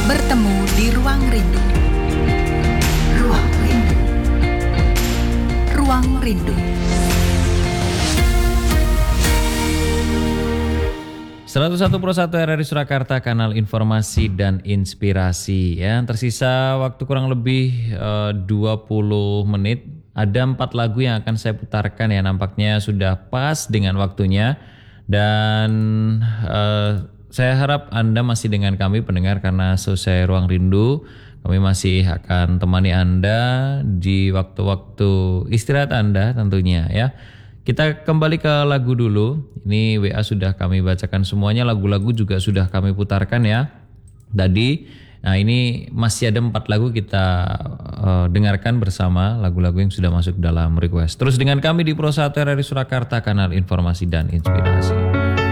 Bertemu di Ruang Rindu. Ruang Rindu. Ruang Rindu. 101.1 RRI Surakarta, kanal informasi dan inspirasi. Ya, tersisa waktu kurang lebih 20 menit. Ada 4 lagu yang akan saya putarkan ya, nampaknya sudah pas dengan waktunya. Dan saya harap Anda masih dengan kami pendengar, karena selesai Ruang Rindu kami masih akan temani Anda di waktu-waktu istirahat Anda tentunya ya. Kita kembali ke lagu dulu. Ini WA sudah kami bacakan semuanya, lagu-lagu juga sudah kami putarkan ya tadi. Nah, ini masih ada 4 lagu kita dengarkan bersama, lagu-lagu yang sudah masuk dalam request. Terus dengan kami di Pro 1 RRI Surakarta, kanal informasi dan inspirasi.